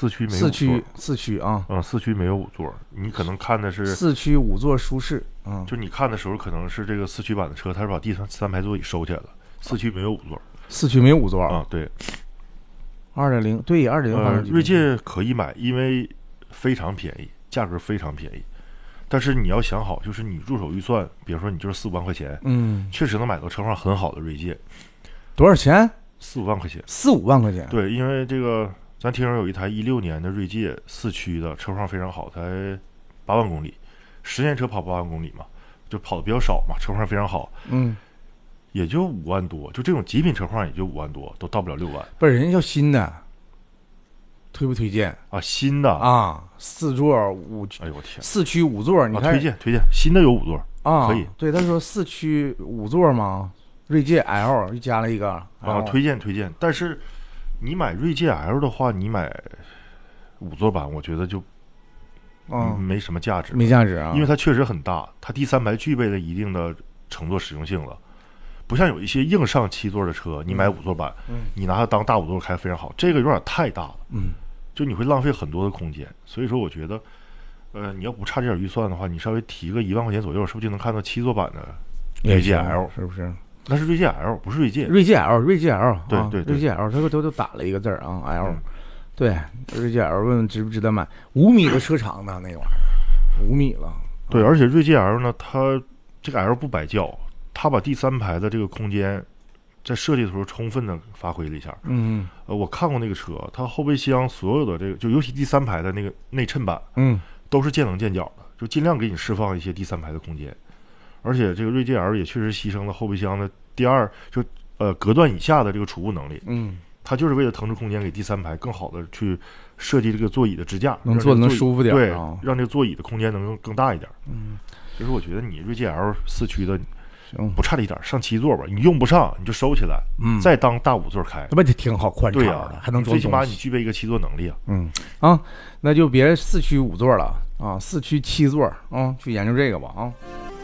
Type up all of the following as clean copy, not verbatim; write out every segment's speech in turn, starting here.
四驱没有四驱啊， 四驱没有5座，你可能看的是四驱5座舒适， 就你看的时候可能是这个四驱版的车，它是把第三排座椅收起来了，四驱没有5座， 四驱没有5座啊，对 ，2.0对2.0， 锐界可以买，因为非常便宜，价格非常便宜。但是你要想好，就是你入手预算，比如说你就是4-5万块钱，确实能买到车况很好的锐界。多少钱 ？4-5万块钱。 4-5万块钱。 对，因为这个咱听说有一台16年的锐界四驱的，车况非常好，才8万公里，10年车跑8万公里嘛，就跑的比较少嘛，车况非常好，也就5万多，就这种极品车况也就5万多，都到不了6万。 不是，人家要新的。推不推荐啊？新的啊，4座5， 哎呦我天， 四驱5座，你看推荐，新的有5座啊， 可以。 对，他说四驱5座嘛，锐界 L 又加了一个啊，推荐。但是你买锐界 L 的话，你买5座版，我觉得就没什么价值， 没价值啊， 因为它确实很大，它第三排具备了一定的乘坐实用性了。不像有一些硬上7座的车，你买5座版，你拿它当大5座开非常好，这个有点太大了，就你会浪费很多的空间。所以说，我觉得，你要不差这点预算的话，你稍微提个1万块钱左右，是不是就能看到7座版的锐界 L？ 是不是？ 那是锐界 L， 不是锐界。 锐界 L， 锐界 L， 对， 锐界 L， 它都打了一个字啊 ，L。对，锐界 L， 问问值不值得买？5米的车长呢，那玩意儿，5米了。 对，而且锐界 L 呢，它这个 L 不摆轿。他把第三排的这个空间在设计的时候充分的发挥了一下。我看过那个车，它后备箱所有的这个，就尤其第三排的那个内衬板，都是见棱见角的，就尽量给你释放一些第三排的空间。而且这个锐界 L 也确实牺牲了后备箱的第二，就隔断以下的这个储物能力。它就是为了腾出空间给第三排更好的去设计这个座椅的支架， 能坐的能舒服点， 对，让这个座椅的空间能更大一点。所以说我觉得你锐界 L 四驱的。不差这一点，上7座吧，你用不上你就收起来，再当大5座开， 那不挺好，宽敞的，还能装。 最起码你具备一个7座能力啊。那就别四驱5座了啊，四驱7座去研究这个吧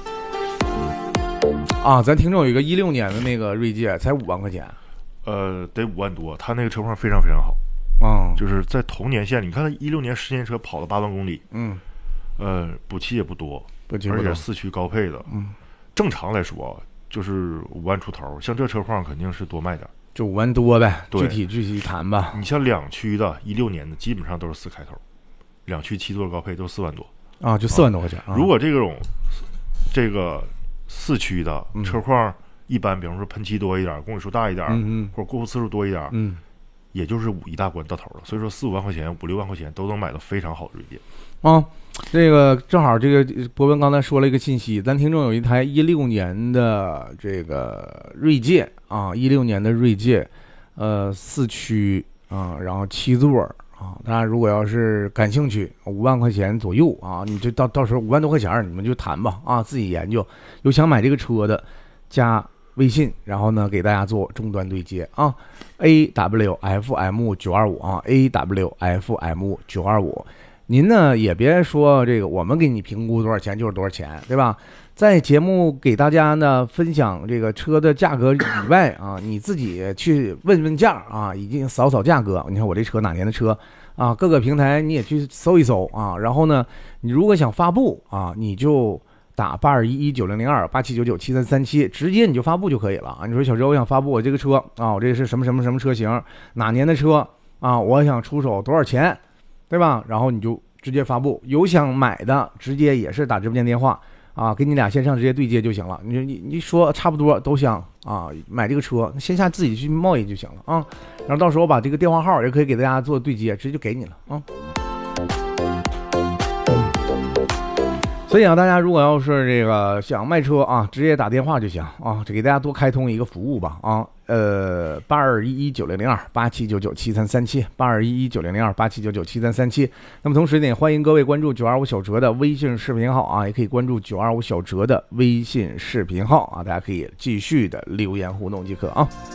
啊。咱听众有一个16年的那个锐界，才5万块钱， 得5万多，他那个车况非常非常好就是在同年限里，你看他16年10年车跑了8万公里，补漆也不多，而且四驱高配的，正常来说就是5万出头，像这车况肯定是多卖点， 就5万多呗。具体谈吧。 你像2驱的16年的，基本上都是4开头，2驱7座高配都4万多啊，就4万多块钱。 如果这个4驱的车况一般，比方说喷漆多一点，公里数大一点，或者过户次数多一点，也就是5一大关到头了。所以说4-5万块钱、5-6万块钱都能买到非常好的锐界这个正好，这个博文刚才说了一个信息，咱听众有一台16年的这个锐界16年的锐界，四驱然后7座大家如果要是感兴趣，5万块钱左右你就到时候5万多块钱你们就谈吧自己研究。有想买这个车的，加微信，然后呢给大家做终端对接AWFM925AWFM925。您呢也别说这个，我们给你评估多少钱就是多少钱，对吧？在节目给大家呢分享这个车的价格以外你自己去问问价已经扫价格。你看我这车哪年的车各个平台你也去搜一搜然后呢，你如果想发布你就打8211900287997337，直接你就发布就可以了你说小周，我想发布我这个车我这是什么什么什么车型，哪年的车我想出手多少钱，对吧？然后你就直接发布。有想买的，直接也是打直播间电话给你俩线上直接对接就行了。你说差不多都想买这个车，线下自己去贸易就行了然后到时候把这个电话号也可以给大家做对接，直接就给你了所以大家如果要是这个想卖车直接打电话就行这给大家多开通一个服务吧821190287997337821900287997337。那么同时呢，也欢迎各位关注925小哲的微信视频号也可以关注925小哲的微信视频号大家可以继续的留言互动即可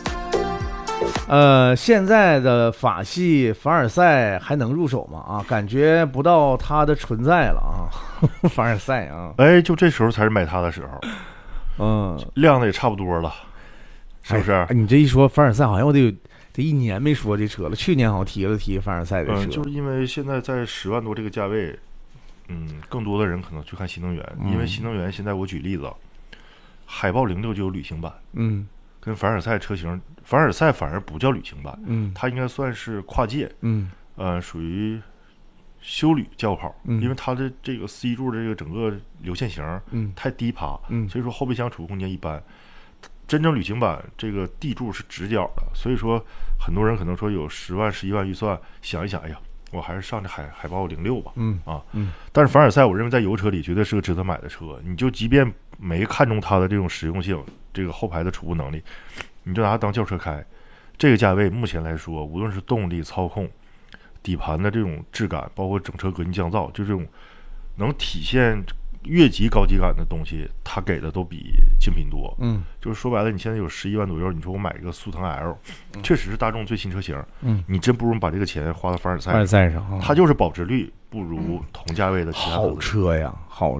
现在的法系凡尔赛还能入手吗感觉不到它的存在了凡尔赛就这时候才是买它的时候亮的也差不多了，是不是？ 你这一说凡尔赛，好像我得这1年没说这车了，去年好像提了提凡尔赛的车。 就是因为现在在10万多这个价位，更多的人可能去看新能源，因为新能源现在我举例子，海豹06就有旅行版，跟凡尔赛车型，凡尔赛反而不叫旅行版，它应该算是跨界，属于休旅轿跑，因为它的这个 C 柱的这个整个流线型，太低趴，所以说后备箱储物空间一般。真正旅行版这个地柱是直角的，所以说很多人可能说有10万、11万预算，想一想，哎呀，我还是上这海豹06吧，但是凡尔赛我认为在油车里绝对是个值得买的车，你就即便没看中它的这种实用性，这个后排的储物能力，你就拿它当轿车开，这个价位目前来说，无论是动力、操控、底盘的这种质感，包括整车隔音降噪，就这种能体现越级高级感的东西，它给的都比竞品多。就是说白了，你现在有11万左右，你说我买一个速腾 L，确实是大众最新车型，你真不如把这个钱花到凡尔赛上， 它就是保值率不如同价位的其他好车呀，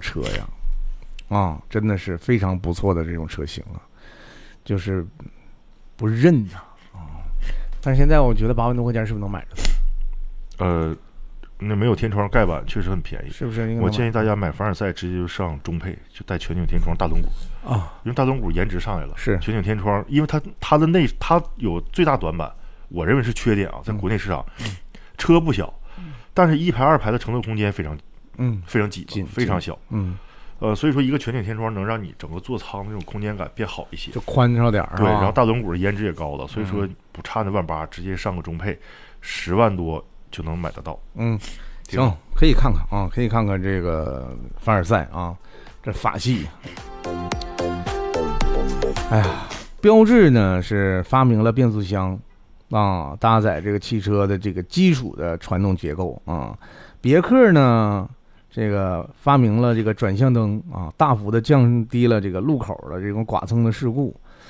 真的是非常不错的这种车型啊，就是不认呐但是现在我觉得8万多块钱是不是能买着？ 那没有天窗盖板确实很便宜， 是不是？ 我建议大家买凡尔赛直接就上中配，就带全景天窗大轮毂因为大轮毂颜值上来了， 是全景天窗，因为它有最大短板，我认为是缺点啊，在国内市场，车不小，但是1排2排的乘坐空间非常挤，非常小，所以说一个全景天窗能让你整个座舱的这种空间感变好一些， 就宽敞点对，然后大轮毂的颜值也高了，所以说不差那18000，直接上个中配，10万多就能买得到。 行，可以看看啊，可以看看这个凡尔赛啊，这法系。哎呀，标致呢是发明了变速箱啊，搭载这个汽车的这个基础的传动结构啊。别克呢，这个发明了这个转向灯啊，大幅的降低了这个路口的这种剐蹭的事故。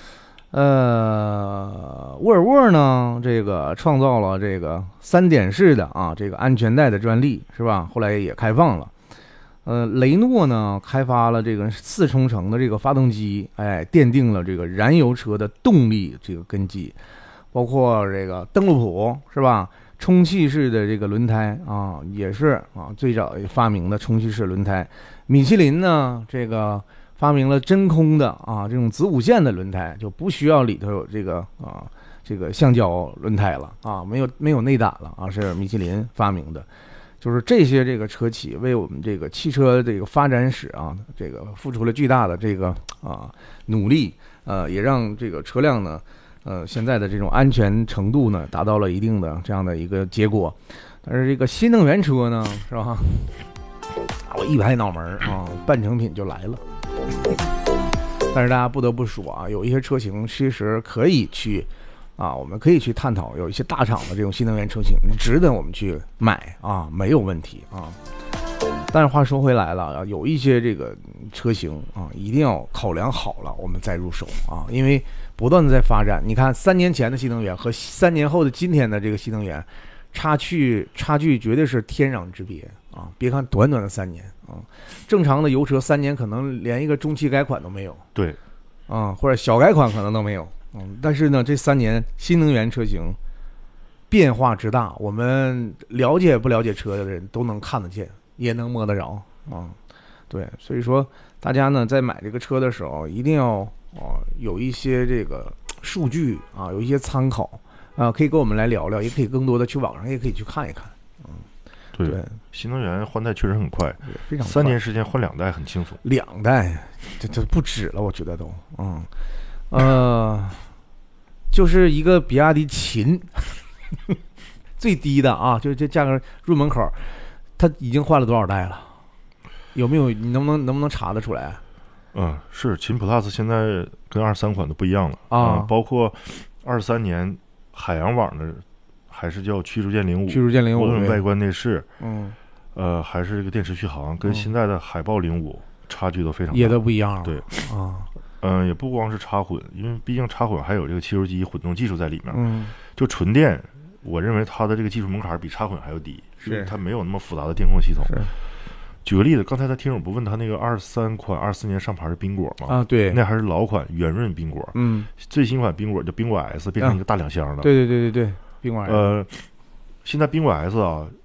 沃尔沃呢，这个创造了这个3点式的这个安全带的专利，是吧？后来也开放了。雷诺呢开发了这个4冲程的这个发动机，奠定了这个燃油车的动力这个根基。包括这个登陆普，是吧？充气式的这个轮胎也是最早发明的充气式轮胎。米其林呢，这个发明了真空的这种子午线的轮胎，就不需要里头有这个橡胶轮胎了没有内胆了是米其林发明的。就是这些这个车企为我们这个汽车这个发展史这个付出了巨大的这个努力，也让这个车辆呢现在的这种安全程度呢达到了一定的这样的一个结果。但是这个新能源车呢，是吧？我一拍脑门半成品就来了。但是大家不得不说有一些车型其实可以去我们可以去探讨，有一些大厂的这种新能源车型值得我们去买没有问题但是话说回来了，有一些这个车型一定要考量好了，我们再入手因为不断的在发展。你看3年前的新能源和3年后的今天的这个新能源，差距绝对是天壤之别别看短短的3年正常的油车3年可能连一个中期改款都没有， 对或者小改款可能都没有但是呢，这3年新能源车型变化之大，我们了解不了解车的人都能看得见，也能摸得着对，所以说大家呢在买这个车的时候，一定要有一些这个数据有一些参考可以跟我们来聊聊，也可以更多的去网上也可以去看一看对，新能源换代确实很快， 非常快 3年时间换2代很轻松 ，2代这不止了，我觉得都就是一个比亚迪秦最低的就这价格入门口，它已经换了多少代了？有没有？你能不能查得出来？ 是秦 Plus 现在跟23款都不一样了包括23年海洋网的还是叫驱逐舰05，无论外观内饰还是这个电池续航，跟现在的海豹05差距都非常大， 也都不一样了。 对也不光是插混，因为毕竟插混还有这个汽油机混动技术在里面就纯电我认为它的这个技术门槛比插混还要低，是它没有那么复杂的电控系统。 举个例子，刚才他听友不问他那个23款24年上牌的冰果吗？ 啊，对， 那还是老款圆润冰果。最新款冰果叫冰果 S，变成一个大2箱的。 对，冰果 S。 现在冰果 S 啊，